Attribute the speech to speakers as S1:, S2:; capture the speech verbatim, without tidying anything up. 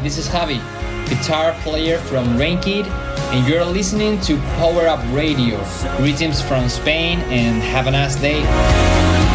S1: this is Javi, guitar player from Rainkid, and you're listening to Power Up Radio. Greetings from Spain and have a nice day.